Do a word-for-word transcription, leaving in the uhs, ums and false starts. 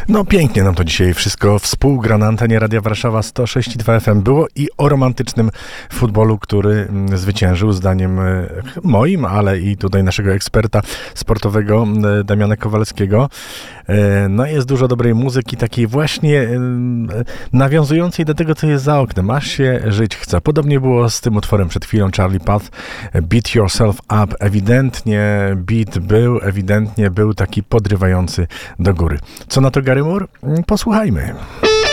No pięknie nam to dzisiaj wszystko współgra na antenie Radia Warszawa sto sześć i dwa F M było i o romantycznym futbolu, który zwyciężył zdaniem moim, ale i tutaj naszego eksperta sportowego Damiana Kowalskiego. No jest dużo dobrej muzyki, takiej właśnie nawiązującej do tego, co jest za oknem. Aż się żyć chce. Podobnie było z tym utworem przed chwilą Charlie Puth, Beat Yourself Up. Ewidentnie beat był, ewidentnie był taki podrywający do góry. Co na to Gary Moore? Posłuchajmy.